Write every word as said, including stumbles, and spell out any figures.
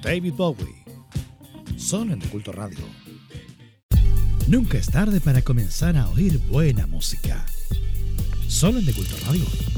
David Bowie. Solo en De Culto Radio. Nunca es tarde para comenzar a oír buena música. Solo en De Culto Radio.